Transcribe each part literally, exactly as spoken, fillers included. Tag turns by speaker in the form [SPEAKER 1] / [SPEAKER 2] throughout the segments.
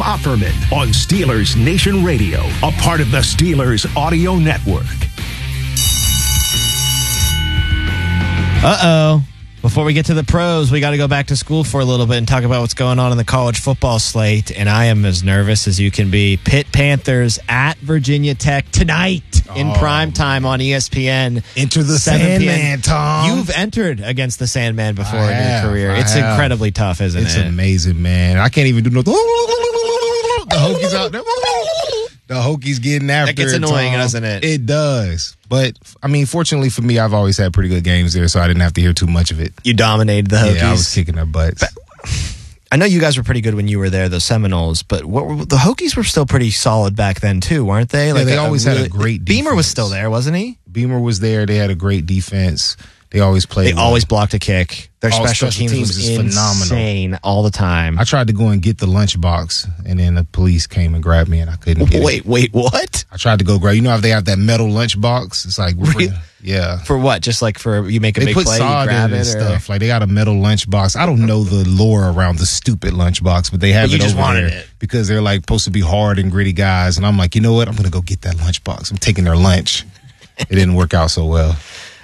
[SPEAKER 1] Opperman on Steelers Nation Radio, a part of the Steelers Audio Network.
[SPEAKER 2] Uh-oh. Before we get to the pros, we got to go back to school for a little bit and talk about what's going on in the college football slate. And I am as nervous as you can be. Pitt Panthers at Virginia Tech tonight in oh, prime time on E S P N.
[SPEAKER 3] Enter the Sandman, Tom.
[SPEAKER 2] You've entered against the Sandman before
[SPEAKER 3] I
[SPEAKER 2] in
[SPEAKER 3] have,
[SPEAKER 2] your career.
[SPEAKER 3] I
[SPEAKER 2] it's
[SPEAKER 3] have.
[SPEAKER 2] incredibly tough, isn't
[SPEAKER 3] it's
[SPEAKER 2] it?
[SPEAKER 3] It's amazing, man. I can't even do no. The Hokies out there. The Hokies getting after it.
[SPEAKER 2] That gets annoying,
[SPEAKER 3] Tom.
[SPEAKER 2] doesn't it?
[SPEAKER 3] It does. But, I mean, fortunately for me, I've always had pretty good games there, so I didn't have to hear too much of it.
[SPEAKER 2] You dominated the Hokies.
[SPEAKER 3] Yeah, I was kicking their butts.
[SPEAKER 2] But I know you guys were pretty good when you were there, the Seminoles, but what were, the Hokies were still pretty solid back then, too, weren't they?
[SPEAKER 3] Yeah,
[SPEAKER 2] like
[SPEAKER 3] they
[SPEAKER 2] a,
[SPEAKER 3] always
[SPEAKER 2] a really,
[SPEAKER 3] had a great defense.
[SPEAKER 2] Beamer was still there, wasn't he?
[SPEAKER 3] Beamer was there. They had a great defense. They always played
[SPEAKER 2] They
[SPEAKER 3] well.
[SPEAKER 2] always blocked a kick. Their
[SPEAKER 3] All
[SPEAKER 2] special,
[SPEAKER 3] special
[SPEAKER 2] teams,
[SPEAKER 3] teams
[SPEAKER 2] was
[SPEAKER 3] is
[SPEAKER 2] insane
[SPEAKER 3] phenomenal.
[SPEAKER 2] all the time.
[SPEAKER 3] I tried to go and get the lunchbox, and then the police came and grabbed me, and I couldn't get
[SPEAKER 2] wait,
[SPEAKER 3] it.
[SPEAKER 2] Wait, wait, what?
[SPEAKER 3] I tried to go grab. You know how they have that metal lunchbox? It's like, we're
[SPEAKER 2] Really?
[SPEAKER 3] for, yeah.
[SPEAKER 2] For what? Just like for you make a
[SPEAKER 3] They
[SPEAKER 2] big
[SPEAKER 3] put
[SPEAKER 2] play, you
[SPEAKER 3] sod
[SPEAKER 2] grab
[SPEAKER 3] in it
[SPEAKER 2] it,
[SPEAKER 3] and
[SPEAKER 2] or?
[SPEAKER 3] stuff. Like they got a metal lunchbox. I don't know the lore around the stupid lunchbox, but they have
[SPEAKER 2] But you
[SPEAKER 3] it
[SPEAKER 2] just
[SPEAKER 3] over
[SPEAKER 2] wanted
[SPEAKER 3] there
[SPEAKER 2] it.
[SPEAKER 3] because they're like supposed to be hard and gritty guys. And I'm like, you know what? I'm gonna go get that lunchbox. I'm taking their lunch. It didn't work out so well.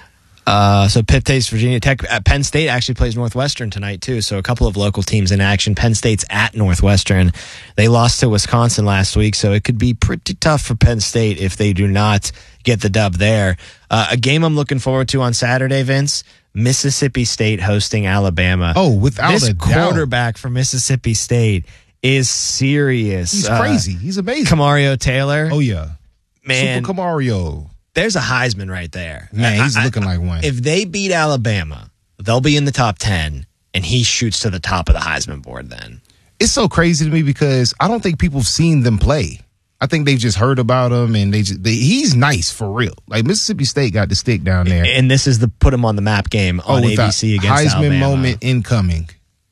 [SPEAKER 2] Uh, so Pitt takes Virginia Tech. Uh, Penn State actually plays Northwestern tonight, too. So a couple of local teams in action. Penn State's at Northwestern. They lost to Wisconsin last week, so it could be pretty tough for Penn State if they do not get the dub there. Uh, a game I'm looking forward to on Saturday, Vince, Mississippi State hosting Alabama.
[SPEAKER 3] Oh, without
[SPEAKER 2] this
[SPEAKER 3] a doubt.
[SPEAKER 2] quarterback for Mississippi State is serious.
[SPEAKER 3] He's
[SPEAKER 2] Uh,
[SPEAKER 3] crazy. He's amazing.
[SPEAKER 2] Camario Taylor.
[SPEAKER 3] Oh, yeah.
[SPEAKER 2] Man,
[SPEAKER 3] Super Camario.
[SPEAKER 2] there's a Heisman right there.
[SPEAKER 3] Man, he's
[SPEAKER 2] I-
[SPEAKER 3] looking like one.
[SPEAKER 2] If they beat Alabama, they'll be in the top ten, and he shoots to the top of the Heisman board then.
[SPEAKER 3] It's so crazy to me because I don't think people have seen them play. I think they've just heard about him, and they just they, he's nice for real. Like Mississippi State got the stick down there.
[SPEAKER 2] And this is the put him on the map game on
[SPEAKER 3] oh,
[SPEAKER 2] A B C against
[SPEAKER 3] Heisman
[SPEAKER 2] Alabama.
[SPEAKER 3] moment incoming.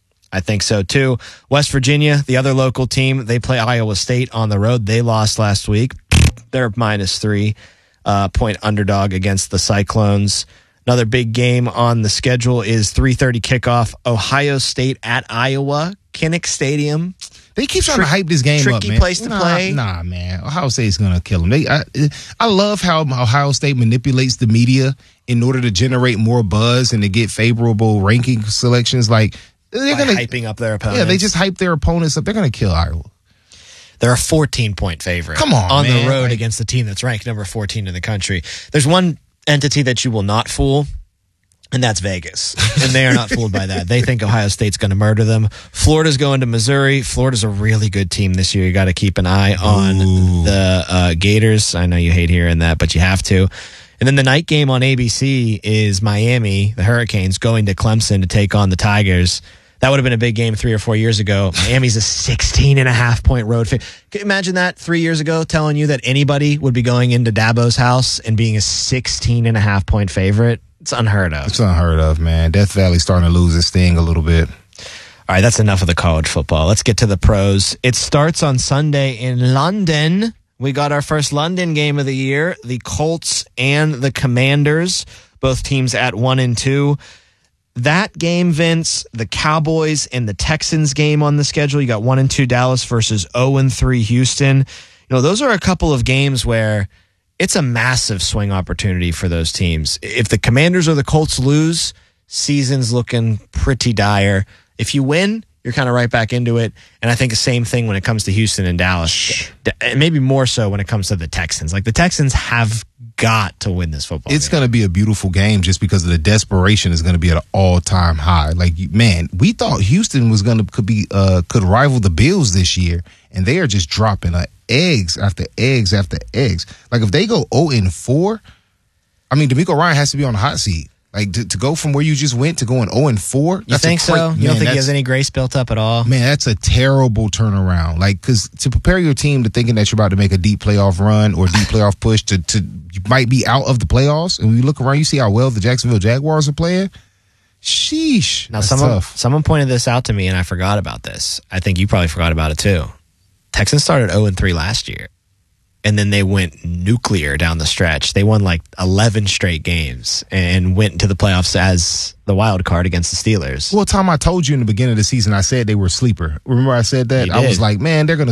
[SPEAKER 2] I think so, too. West Virginia, the other local team, they play Iowa State on the road. They lost last week. They're minus three uh, point underdog against the Cyclones. Another big game on the schedule is three thirty kickoff, Ohio State at Iowa, Kinnick Stadium.
[SPEAKER 3] They keep trying
[SPEAKER 2] Trick-
[SPEAKER 3] to hype this game up,
[SPEAKER 2] tricky
[SPEAKER 3] man.
[SPEAKER 2] place to
[SPEAKER 3] nah,
[SPEAKER 2] play.
[SPEAKER 3] Nah, man. Ohio State's gonna kill them. They, I, I love how Ohio State manipulates the media in order to generate more buzz and to get favorable ranking selections. Like they're
[SPEAKER 2] By
[SPEAKER 3] gonna
[SPEAKER 2] hyping up their opponents.
[SPEAKER 3] Yeah, they just hype their opponents up. They're gonna kill Iowa.
[SPEAKER 2] They're a fourteen-point favorite.
[SPEAKER 3] Come on,
[SPEAKER 2] on
[SPEAKER 3] man.
[SPEAKER 2] the road
[SPEAKER 3] Like-
[SPEAKER 2] against the team that's ranked number fourteen in the country. There's one entity that you will not fool, and that's Vegas. And they are not fooled by that. They think Ohio State's going to murder them. Florida's going to Missouri. Florida's a really good team this year. You got to keep an eye on
[SPEAKER 3] Ooh.
[SPEAKER 2] the uh, Gators. I know you hate hearing that, but you have to. And then the night game on A B C is Miami, the Hurricanes, going to Clemson to take on the Tigers. That would have been a big game three or four years ago. Miami's a sixteen and a half point road favorite. Can you imagine that three years ago telling you that anybody would be going into Dabo's house and being a sixteen and a half point favorite? It's unheard of.
[SPEAKER 3] It's unheard of, man. Death Valley's starting to lose its sting a little bit.
[SPEAKER 2] All right, that's enough of the college football. Let's get to the pros. It starts on Sunday in London. We got our first London game of the year, the Colts and the Commanders, both teams at one and two. That game, Vince, the Cowboys and the Texans game on the schedule. You got one and two Dallas versus zero and three Houston. You know, those are a couple of games where it's a massive swing opportunity for those teams. If the Commanders or the Colts lose, season's looking pretty dire. If you win, you're kind of right back into it. And I think the same thing when it comes to Houston and Dallas. And maybe more so when it comes to the Texans. Like the Texans have got to win this football
[SPEAKER 3] It's
[SPEAKER 2] game.
[SPEAKER 3] going to be a beautiful game just because of the desperation is going to be at an all-time high. Like, man, we thought Houston was going to could be uh, could rival the Bills this year, and they are just dropping uh, eggs after eggs after eggs. Like, if they go oh and four, I mean, DeMeco Ryan has to be on the hot seat. Like, to, to go from where you just went to going oh and four.
[SPEAKER 2] You think so?
[SPEAKER 3] Man,
[SPEAKER 2] You don't think he
[SPEAKER 3] that's-
[SPEAKER 2] has any grace built up at all?
[SPEAKER 3] Man, that's a terrible turnaround. Like, because to prepare your team to thinking that you're about to make a deep playoff run or deep playoff push to, to you might be out of the playoffs, and when you look around, you see how well the Jacksonville Jaguars are playing. Sheesh.
[SPEAKER 2] Now,
[SPEAKER 3] that's
[SPEAKER 2] someone,
[SPEAKER 3] tough.
[SPEAKER 2] someone pointed this out to me, and I forgot about this. I think you probably forgot about it, too. Texans started oh and three last year, and then they went nuclear down the stretch. They won like eleven straight games and went into the playoffs as the wild card against the Steelers.
[SPEAKER 3] Well, Tom, I told you in the beginning of the season, I said they were a sleeper. Remember I said that?
[SPEAKER 2] You
[SPEAKER 3] I was
[SPEAKER 2] did.
[SPEAKER 3] like, man, they're going to